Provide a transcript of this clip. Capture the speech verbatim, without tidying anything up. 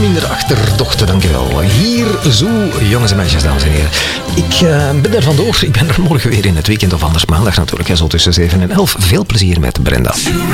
minder achterdochten, dankjewel. Hier zo, jongens en meisjes, dames en heren. Ik uh, ben er vandoor. Ik ben er morgen weer in het weekend of anders maandag natuurlijk. Zo tussen zeven en elf. Veel plezier met Brenda.